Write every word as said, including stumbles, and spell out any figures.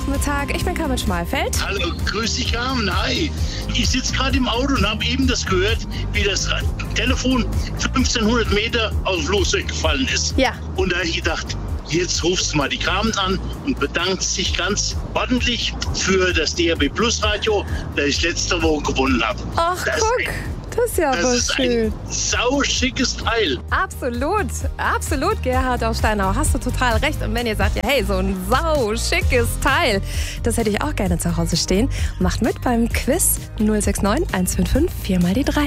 Nachmittag. Ich bin Carmen Schmalfeld. Hallo, grüß dich, Carmen. Hi. Ich sitze gerade im Auto und habe eben das gehört, wie das Telefon fünfzehnhundert Meter aus dem Flugzeug gefallen ist. Ja. Und da habe ich gedacht, jetzt rufst du mal die Carmen an und bedankst dich ganz ordentlich für das D A B Plus Radio, das ich letzte Woche gewonnen habe. Ach, das guck. Das ist ja Das aber ist schön. ein sauschickes Teil. Absolut, absolut, Gerhard aus Steinau. Hast du total recht. Und wenn ihr sagt, ja, hey, so ein sauschickes Teil, das hätte ich auch gerne zu Hause stehen. Macht mit beim Quiz null sechs neun eins fünf fünf vier mal die drei.